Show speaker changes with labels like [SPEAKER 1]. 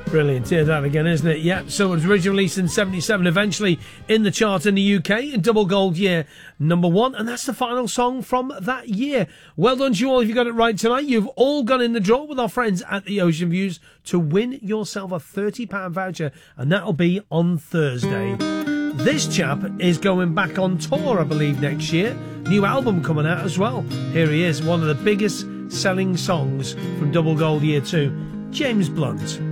[SPEAKER 1] Brilliant. Hear that again, isn't it? Yeah. So it was originally released in 77, eventually in the chart in the UK, in double gold year #1. And that's the final song from that year. Well done to you all if you got it right tonight. You've all gone in the draw with our friends at the Ocean Views to win yourself a £30 voucher. And that'll be on Thursday. This chap is going back on tour, I believe, next year. New album coming out as well. Here he is, one of the biggest selling songs from double gold year 2, James Blunt.